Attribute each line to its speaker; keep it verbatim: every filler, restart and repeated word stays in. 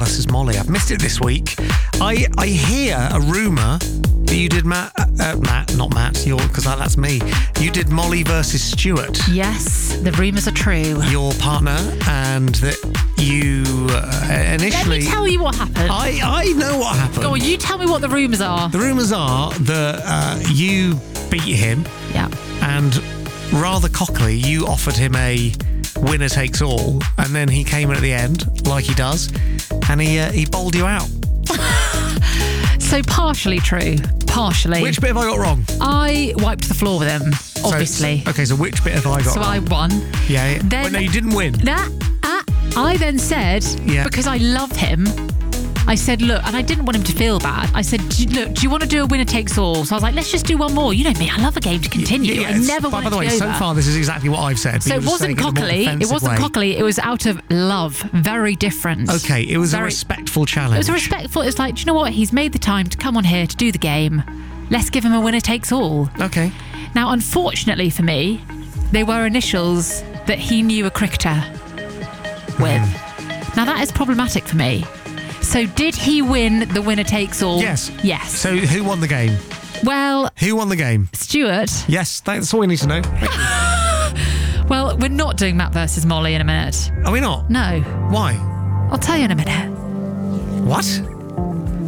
Speaker 1: versus Molly. I've missed it this week. I I hear a rumour that you did Matt, uh, Matt, not Matt, because that's me. You did Molly versus Stuart.
Speaker 2: Yes, the rumours are true.
Speaker 1: Your partner, and that you uh, initially...
Speaker 2: Let me tell you what happened.
Speaker 1: I, I know what happened.
Speaker 2: Go on, you tell me what the rumours are.
Speaker 1: The rumours are that uh, you beat him.
Speaker 2: Yeah.
Speaker 1: And rather cockily, you offered him a winner takes all, and then he came in at the end, like he does, and he uh, he bowled you out.
Speaker 2: So partially true. Partially.
Speaker 1: Which bit have I got wrong?
Speaker 2: I wiped the floor with him, obviously.
Speaker 1: So, okay, so which bit have I got
Speaker 2: so
Speaker 1: wrong?
Speaker 2: I won.
Speaker 1: Yeah. yeah.
Speaker 2: Then,
Speaker 1: well, no, you didn't win.
Speaker 2: That, uh, I then said,
Speaker 1: yeah.
Speaker 2: because I love him, I said, look, and I didn't want him to feel bad. I said, do, look, do you want to do a winner takes all? So I was like, let's just do one more. You know me, I love a game to continue.
Speaker 1: Yeah, yeah,
Speaker 2: I never want
Speaker 1: By the way,
Speaker 2: to
Speaker 1: so
Speaker 2: over.
Speaker 1: far this is exactly what I've said.
Speaker 2: So it wasn't cockily. It wasn't
Speaker 1: way.
Speaker 2: cockily. It was out of love. Very different.
Speaker 1: Okay, it was
Speaker 2: Very,
Speaker 1: a respectful challenge.
Speaker 2: It was a respectful. It's like, do you know what? He's made the time to come on here to do the game. Let's give him a winner takes all.
Speaker 1: Okay.
Speaker 2: Now, unfortunately for me, they were initials that he knew a cricketer with. Mm. Now, that is problematic for me. So did he win the winner takes all?
Speaker 1: Yes.
Speaker 2: Yes.
Speaker 1: So who won the game?
Speaker 2: Well...
Speaker 1: Who won the game?
Speaker 2: Stuart.
Speaker 1: Yes, that's all we need to know.
Speaker 2: Well, we're not doing Matt versus Molly in a minute.
Speaker 1: Are we not?
Speaker 2: No.
Speaker 1: Why?
Speaker 2: I'll tell you in a minute.
Speaker 1: What?